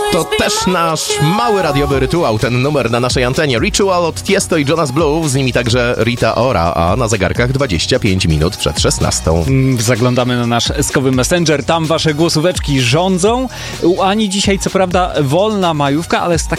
To też nasz mały radiowy rytuał, ten numer na naszej antenie. Ritual od Tiesto i Jonas Blue, z nimi także Rita Ora, a na zegarkach 25 minut przed 16. Zaglądamy na nasz eskowy Messenger, tam wasze głosóweczki rządzą. U Ani dzisiaj co prawda wolna majówka, ale z